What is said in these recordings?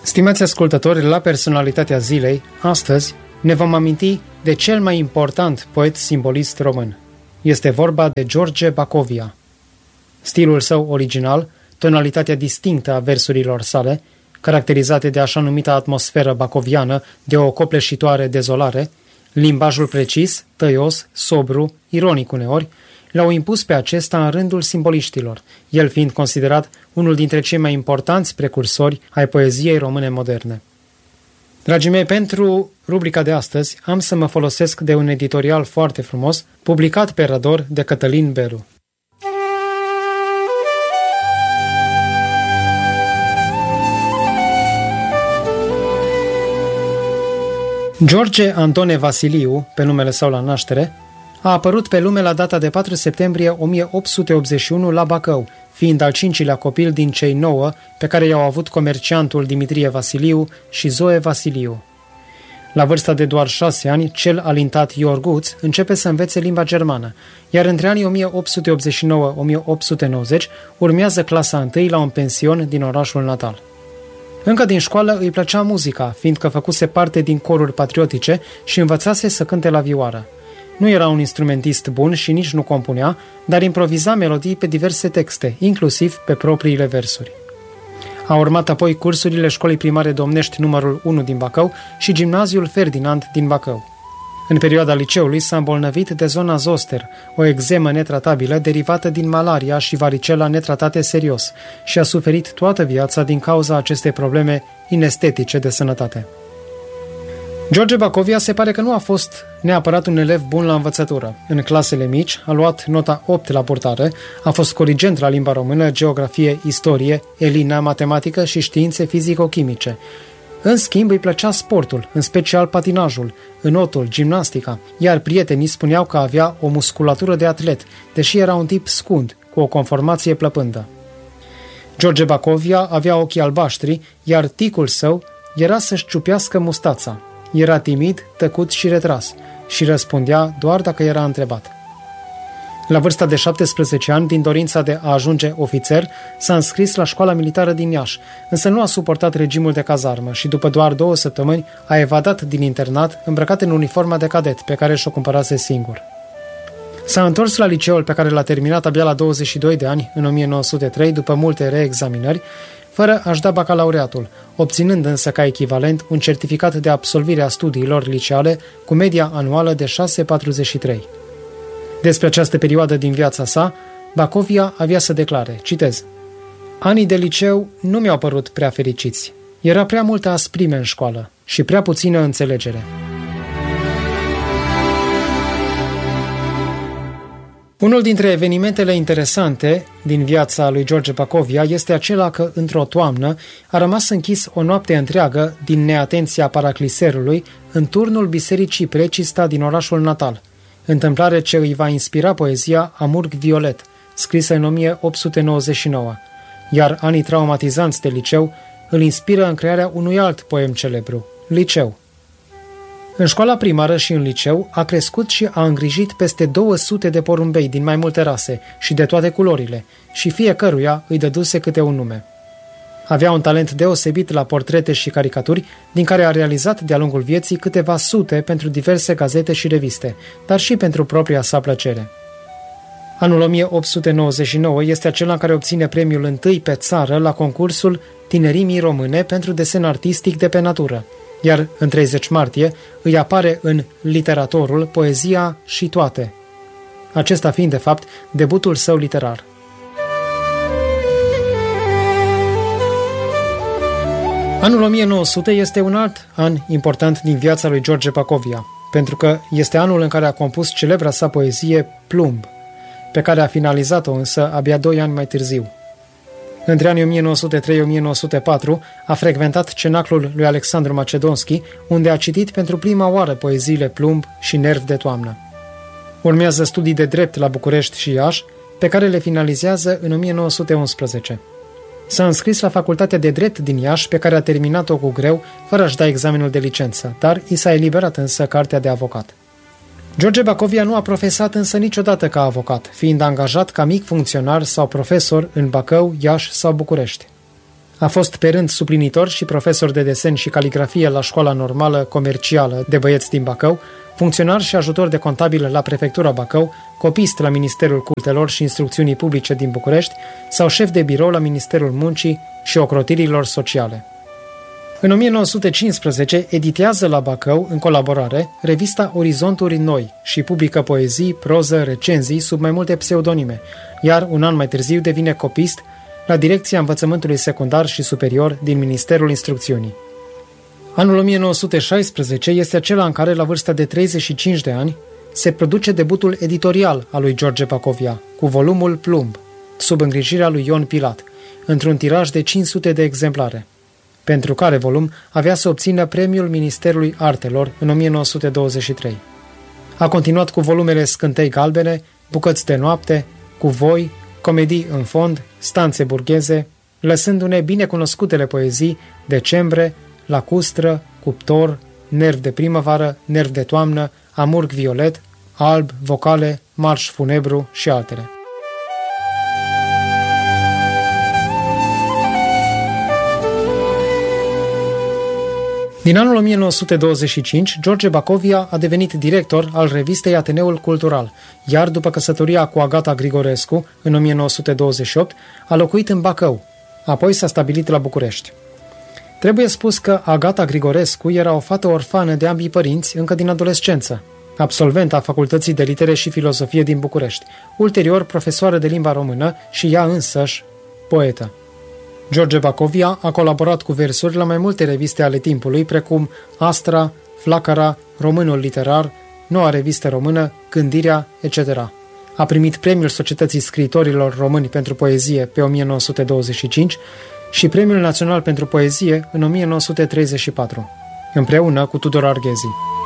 Stimați ascultători, la Personalitatea Zilei, astăzi ne vom aminti de cel mai important poet simbolist român. Este vorba de George Bacovia. Stilul său original, tonalitatea distinctă a versurilor sale, caracterizate de așa numita atmosferă bacoviană, de o copleșitoare dezolare, limbajul precis, tăios, sobru, ironic uneori, l-au impus pe acesta în rândul simboliștilor, el fiind considerat unul dintre cei mai importanți precursori ai poeziei române moderne. Dragii mei, pentru rubrica de astăzi am să mă folosesc de un editorial foarte frumos, publicat pe Rădor de Cătălin Belu. George Antone Vasiliu, pe numele său la naștere, a apărut pe lume la data de 4 septembrie 1881 la Bacău, fiind al 5-lea copil din cei 9 pe care i-au avut comerciantul Dimitrie Vasiliu și Zoe Vasiliu. La vârsta de doar 6 ani, cel alintat Iorguț începe să învețe limba germană, iar între anii 1889-1890 urmează clasa 1 la un pension din orașul natal. Încă din școală îi plăcea muzica, fiindcă făcuse parte din coruri patriotice și învățase să cânte la vioară. Nu era un instrumentist bun și nici nu compunea, dar improviza melodii pe diverse texte, inclusiv pe propriile versuri. A urmat apoi cursurile Școlii Primare Domnești numărul 1 din Bacău și Gimnaziul Ferdinand din Bacău. În perioada liceului s-a îmbolnăvit de zona zoster, o exemă netratabilă derivată din malaria și varicela netratate serios, și a suferit toată viața din cauza acestei probleme inestetice de sănătate. George Bacovia se pare că nu a fost neapărat un elev bun la învățătură. În clasele mici a luat nota 8 la purtare, a fost corigent la limba română, geografie, istorie, elină, matematică și științe fizico-chimice. În schimb, îi plăcea sportul, în special patinajul, înotul, gimnastica, iar prietenii spuneau că avea o musculatură de atlet, deși era un tip scund, cu o conformație plăpândă. George Bacovia avea ochii albaștri, iar ticul său era să-și ciupească mustața. Era timid, tăcut și retras și răspundea doar dacă era întrebat. La vârsta de 17 ani, din dorința de a ajunge ofițer, s-a înscris la școala militară din Iași, însă nu a suportat regimul de cazarmă și după doar 2 săptămâni a evadat din internat îmbrăcat în uniforma de cadet pe care și-o cumpărase singur. S-a întors la liceul pe care l-a terminat abia la 22 de ani, în 1903, după multe reexaminări, fără a-și da bacalaureatul, obținând însă ca echivalent un certificat de absolvire a studiilor liceale cu media anuală de 6,43. Despre această perioadă din viața sa, Bacovia avea să declare, citez: "Anii de liceu nu mi-au părut prea fericiți. Era prea multă asprime în școală și prea puțină înțelegere." Unul dintre evenimentele interesante din viața lui George Bacovia este acela că, într-o toamnă, a rămas închis o noapte întreagă din neatenția paracliserului în turnul bisericii Precista din orașul natal, întâmplare ce îi va inspira poezia Amurg Violet, scrisă în 1899, iar anii traumatizanți de liceu îl inspiră în crearea unui alt poem celebru, Liceu. În școala primară și în liceu a crescut și a îngrijit peste 200 de porumbei din mai multe rase și de toate culorile, și fiecăruia îi dăduse câte un nume. Avea un talent deosebit la portrete și caricaturi, din care a realizat de-a lungul vieții câteva sute pentru diverse gazete și reviste, dar și pentru propria sa plăcere. Anul 1899 este acela în care obține premiul întâi pe țară la concursul Tinerimii Române pentru desen artistic de pe natură, iar în 30 martie îi apare în Literatorul poezia Și toate, acesta fiind de fapt debutul său literar. Anul 1900 este un alt an important din viața lui George Bacovia, pentru că este anul în care a compus celebra sa poezie Plumb, pe care a finalizat-o însă abia 2 ani mai târziu. Între anii 1903-1904 a frecventat cenaclul lui Alexandru Macedonski, unde a citit pentru prima oară poeziile Plumb și Nervi de toamnă. Urmează studii de drept la București și Iași, pe care le finalizează în 1911. S-a înscris la Facultatea de Drept din Iași, pe care a terminat-o cu greu, fără a-și da examenul de licență, dar i s-a eliberat însă cartea de avocat. George Bacovia nu a profesat însă niciodată ca avocat, fiind angajat ca mic funcționar sau profesor în Bacău, Iași sau București. A fost pe rând suplinitor și profesor de desen și caligrafie la Școala Normală Comercială de Băieți din Bacău, funcționar și ajutor de contabil la Prefectura Bacău, copist la Ministerul Cultelor și Instrucțiunii Publice din București sau șef de birou la Ministerul Muncii și Ocrotirilor Sociale. În 1915 editează la Bacău, în colaborare, revista Orizonturi Noi și publică poezii, proză, recenzii sub mai multe pseudonime, iar un an mai târziu devine copist la Direcția Învățământului Secundar și Superior din Ministerul Instrucțiunii. Anul 1916 este acela în care, la vârsta de 35 de ani, se produce debutul editorial al lui George Bacovia, cu volumul Plumb, sub îngrijirea lui Ion Pilat, într-un tiraj de 500 de exemplare, pentru care volum avea să obțină Premiul Ministerului Artelor în 1923. A continuat cu volumele Scântei Galbene, Bucăți de noapte, Cu voi, Comedii în fond, Stanțe burgheze, lăsându-ne binecunoscutele poezii Decembre, Lacustră, Cuptor, Nerv de primăvară, Nerv de toamnă, Amurg violet, Alb, Vocale, Marș funebru și altele. Din anul 1925, George Bacovia a devenit director al revistei Ateneul Cultural, iar după căsătoria cu Agata Grigorescu, în 1928, a locuit în Bacău, apoi s-a stabilit la București. Trebuie spus că Agata Grigorescu era o fată orfană de ambii părinți încă din adolescență, absolventă a Facultății de Litere și Filozofie din București, ulterior profesoară de limba română și ea însăși poetă. George Bacovia a colaborat cu versuri la mai multe reviste ale timpului, precum Astra, Flacăra, Românul Literar, Noua Revistă Română, Gândirea, etc. A primit Premiul Societății Scriitorilor Români pentru Poezie pe 1925 și Premiul Național pentru Poezie în 1934, împreună cu Tudor Arghezi.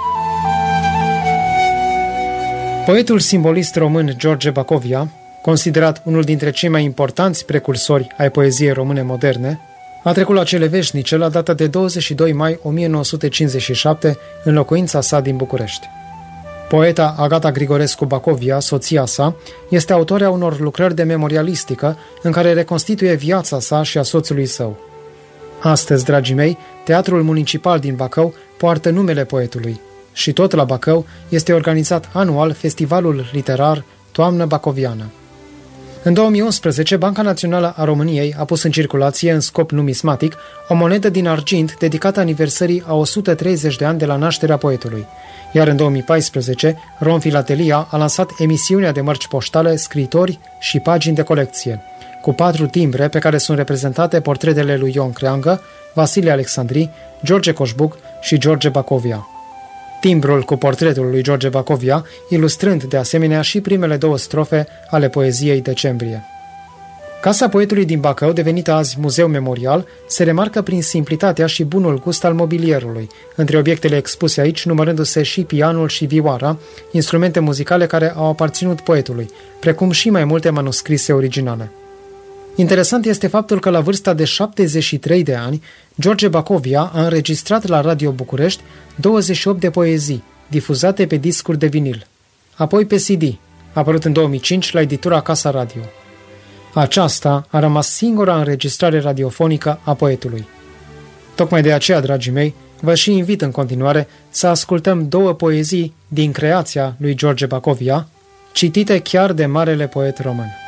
Poetul simbolist român George Bacovia, considerat unul dintre cei mai importanți precursori ai poeziei române moderne, a trecut la cele veșnice la data de 22 mai 1957 în locuința sa din București. Poeta Agata Grigorescu Bacovia, soția sa, este autoarea unor lucrări de memorialistică în care reconstituie viața sa și a soțului său. Astăzi, dragii mei, Teatrul Municipal din Bacău poartă numele poetului și tot la Bacău este organizat anual Festivalul Literar Toamnă Bacoviană. În 2011, Banca Națională a României a pus în circulație, în scop numismatic, o monedă din argint dedicată aniversării a 130 de ani de la nașterea poetului. Iar în 2014, Rom Filatelia a lansat emisiunea de mărci poștale, scritori și pagini de colecție, cu 4 timbre pe care sunt reprezentate portretele lui Ion Creangă, Vasile Alexandri, George Coșbuc și George Bacovia. Timbrul cu portretul lui George Bacovia, ilustrând de asemenea și primele 2 strofe ale poeziei Decembrie. Casa poetului din Bacău, devenită azi muzeu memorial, se remarcă prin simplitatea și bunul gust al mobilierului, între obiectele expuse aici numărându-se și pianul și vioara, instrumente muzicale care au aparținut poetului, precum și mai multe manuscrise originale. Interesant este faptul că la vârsta de 73 de ani, George Bacovia a înregistrat la Radio București 28 de poezii, difuzate pe discuri de vinil, apoi pe CD, apărut în 2005 la editura Casa Radio. Aceasta a rămas singura înregistrare radiofonică a poetului. Tocmai de aceea, dragii mei, vă și invit în continuare să ascultăm 2 poezii din creația lui George Bacovia, citite chiar de marele poet român.